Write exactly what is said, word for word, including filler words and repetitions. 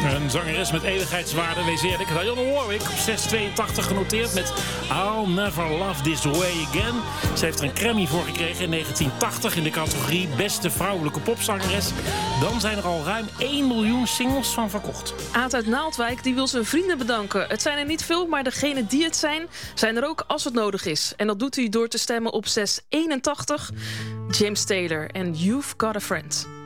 Een zangeres met eeuwigheidswaarde, wees eerlijk. Dionne Warwick op zes tweeëntachtig genoteerd met I'll Never Love This Way Again. Ze heeft er een Grammy voor gekregen in negentien tachtig in de categorie Beste Vrouwelijke Popzangeres. Dan zijn er al ruim één miljoen singles van verkocht. Aad uit Naaldwijk die wil zijn vrienden bedanken. Het zijn er niet veel, maar degenen die het zijn, zijn er ook als het nodig is. En dat doet u door te stemmen op zes eenentachtig. James Taylor en You've Got a Friend.